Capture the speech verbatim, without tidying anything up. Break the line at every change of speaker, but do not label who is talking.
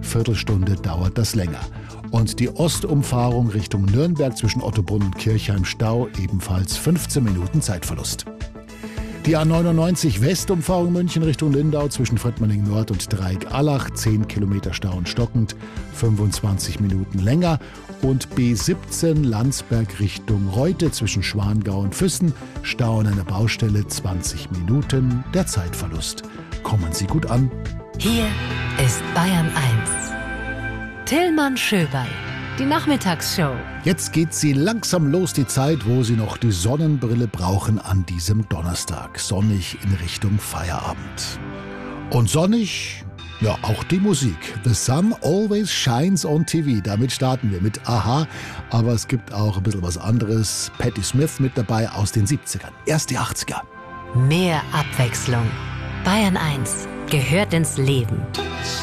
Viertelstunde dauert das länger. Und die Ostumfahrung Richtung Nürnberg zwischen Ottobrunn und Kirchheim Stau ebenfalls fünfzehn Minuten Zeitverlust. Die A neunundneunzig Westumfahrung München Richtung Lindau zwischen Fröttmanning Nord und Dreieck-Allach, zehn Kilometer Stau und stockend, fünfundzwanzig Minuten länger. Und B siebzehn Landsberg Richtung Reute zwischen Schwangau und Füssen, Stau an einer Baustelle, zwanzig Minuten, der Zeitverlust. Kommen Sie gut an.
Hier ist Bayern eins. Tillmann Schöberl, die Nachmittagsshow.
Jetzt geht sie langsam los, die Zeit, wo Sie noch die Sonnenbrille brauchen an diesem Donnerstag. Sonnig in Richtung Feierabend. Und sonnig, ja, auch die Musik. The Sun Always Shines on T V. Damit starten wir mit Aha. Aber es gibt auch ein bisschen was anderes. Patti Smith mit dabei aus den siebzigern. Erst die achtziger.
Mehr Abwechslung. Bayern eins gehört ins Leben.